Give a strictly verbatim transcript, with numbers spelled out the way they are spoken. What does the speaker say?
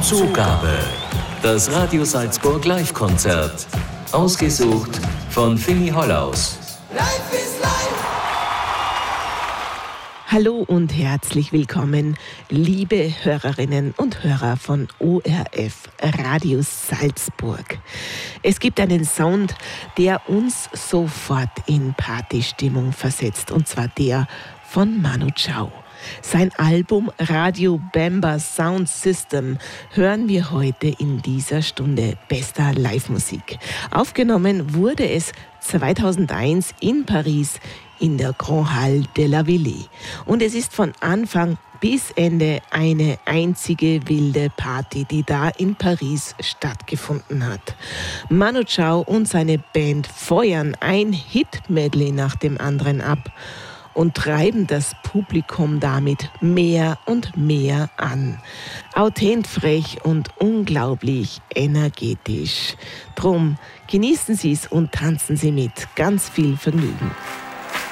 Zugabe. Das Radio Salzburg Live-Konzert. Ausgesucht von Fini Hollaus. Life is life. Hallo und herzlich willkommen, liebe Hörerinnen und Hörer von O R F Radio Salzburg. Es gibt einen Sound, der uns sofort in Partystimmung versetzt, und zwar der von Manu Chao. Sein Album Radio Bamba Sound System hören wir heute in dieser Stunde bester Live-Musik. Aufgenommen wurde es zweitausendeins in Paris in der Grand Halle de la Ville. Und es ist von Anfang bis Ende eine einzige wilde Party, die da in Paris stattgefunden hat. Manu Chao und seine Band feuern ein Hit-Medley nach dem anderen ab und treiben das Publikum damit mehr und mehr an. Authent frech und unglaublich energetisch. Drum genießen Sie es und tanzen Sie mit. Ganz viel Vergnügen.